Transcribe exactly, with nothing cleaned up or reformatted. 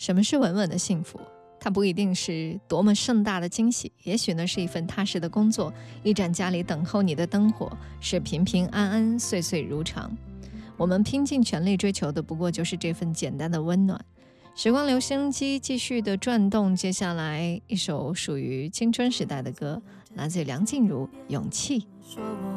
什么是稳稳的幸福？它不一定是多么盛大的惊喜，也许呢是一份踏实的工作，一盏家里等候你的灯火，是平平安安岁岁如常。我们拼尽全力追求的不过就是这份简单的温暖。时光留声机继续的转动，接下来一首属于青春时代的歌，来自梁静茹《勇气》。 说我